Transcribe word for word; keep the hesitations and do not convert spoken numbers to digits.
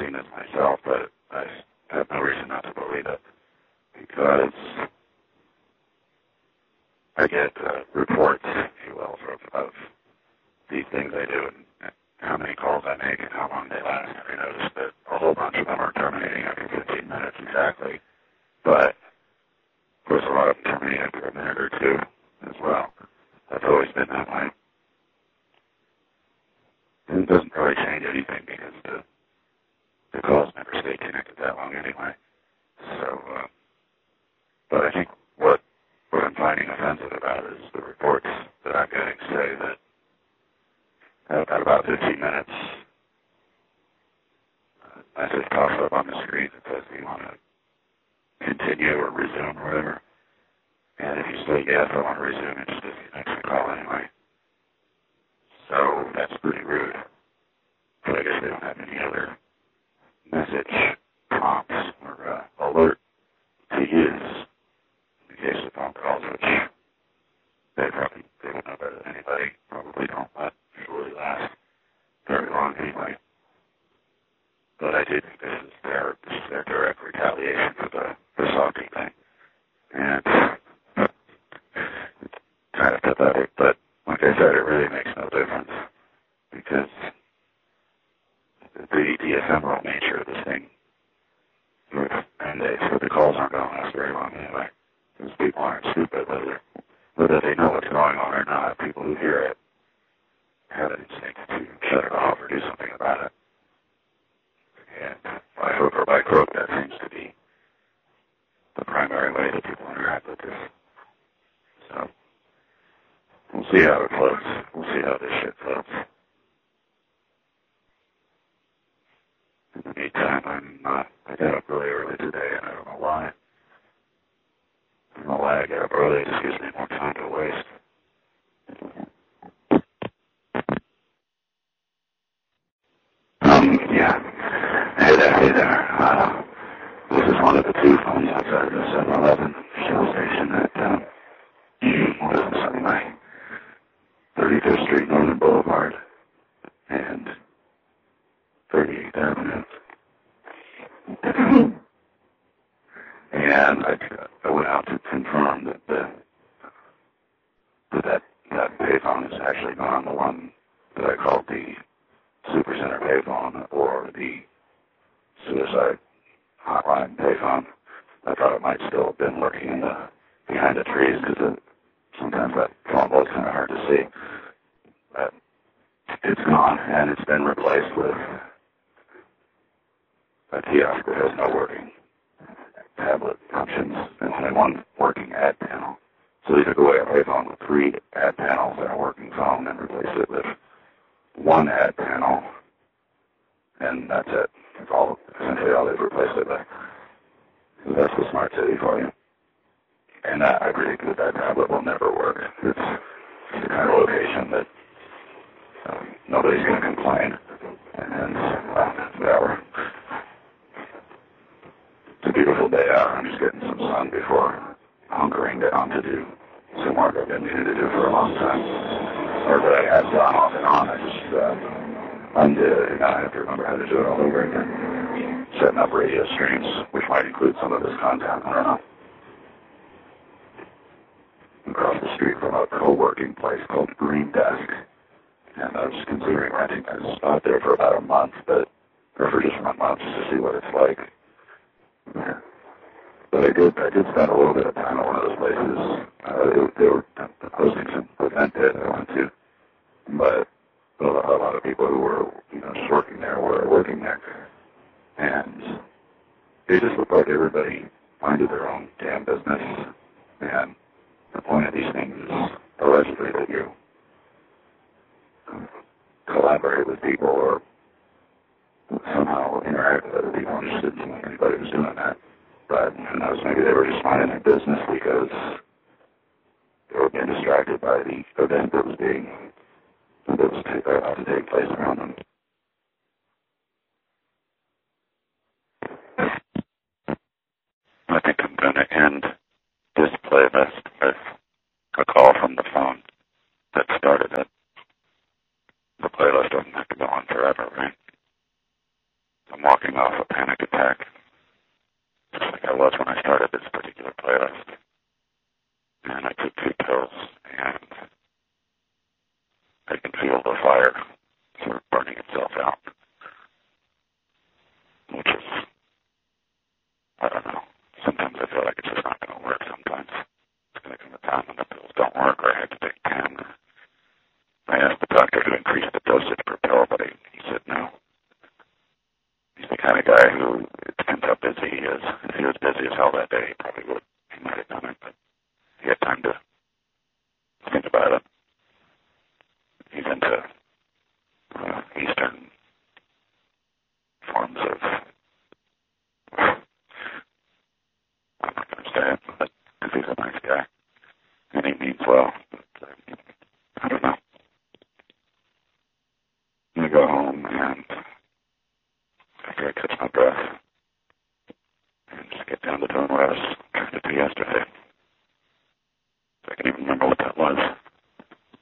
seen this myself, but I have no reason not to believe it because I get uh, reports, if you will, of, of these things I do and how many calls I make and how long they last. I noticed that a whole bunch of them are terminating after fifteen minutes exactly, but of course a lot of them terminate after a minute or two as well. That's always been that way. And it doesn't really change anything because the, the calls never stay connected that long anyway. So, uh, but I think what what I'm finding offensive about is the reports that I'm getting say that at about fifteen minutes, a message pops up on the screen that says you want to continue or resume or whatever. And if you say yes, I want to resume, it just disconnects the call anyway. So that's pretty rude. But I guess they don't have any other message prompts or uh, alert to use in case of phone calls, which they probably they would know better than anybody. Probably don't let usually last very long anyway. But I do think this is their this is their direct retaliation for the the salty thing, and it's kind of pathetic. But like I said, it really makes no difference because the the ephemeral nature of this thing, and they so the calls aren't going to last very long anyway. Because people aren't stupid, whether whether they know what's going on or not. People who hear it have an instinct to shut it off or do something about it. And by hook or by crook, that seems to be the primary way that people interact with this. So we'll see how it floats. We'll see how this shit floats. In the meantime, I'm not. I got up really early today, and I don't know why. I don't know why I get up early. It just gives me more time to waste. Um, yeah. Hey there, hey there. Uh, this is one of the two phones outside the seven eleven Shell station at, um, what is this, on my thirty-fifth Street Northern Boulevard and thirty-eighth Avenue. And I, I went out to confirm that the that that, that payphone is actually not the one that I called the Supercenter payphone or the suicide hotline payphone. I thought it might still have been lurking in the behind the trees because sometimes that phone was kind of hard to see. But it's gone and it's been replaced with a kiosk that has no working tablet functions and only one working ad panel. So they took away a payphone with three ad panels and a working phone and replaced it with one ad panel, and that's it. That's all, essentially all they've replaced it with. So that's the smart city for you. And uh, I predict that that tablet will never work. It's, it's the kind of location that um, nobody's going to complain. And, well, whatever. It's a beautiful day out. I'm just getting some sun before hunkering down to do some work I've been needing to do for a long time. Or that I have done off and on. I just uh, undid it, and now I have to remember how to do it all over again. Setting up radio streams, which might include some of this content. I don't know. Across the street from a co-working place called Green Desk. And I was considering renting a spot there for about a month, but or for just one month, just to see what it's like. Yeah. But I did, I did spend a little bit of time at one of those places. Uh, they, they were hosting some event that I went to, but a lot, a lot of people who were, you know, just working there were working there, and they just looked like everybody minded their own damn business. And the point of these things is allegedly that you collaborate with people or somehow interact with other people. I just didn't seem like anybody was doing that. But who knows, maybe they were just minding their business because they were being distracted by the event that was being that was about to take place around them. I think I'm going to end this playlist with a call from the phone that started it. The playlist doesn't have to go on forever, right? I'm walking coming off a panic attack, just like I was when I started this particular playlist. And I took two pills, and I can feel the fire sort of burning itself out, which is, I don't know. Sometimes I feel like it's just not going to work. Sometimes it's going to come a time when the pills don't work, or I have to take ten. I asked the doctor to increase the dosage per pill, but he, he said no. He's the kind of guy who, it depends how busy he is. If he was busy as hell that day, he probably would. He might have done it, but he had time to think about it. He's into uh, Eastern forms of, I'm not going to say it, but because he's a nice guy. And he means well. But, uh, I don't know. I'm going to go home, and after I catch my breath, and just get down to doing what I was trying to do yesterday. I can even remember what that was.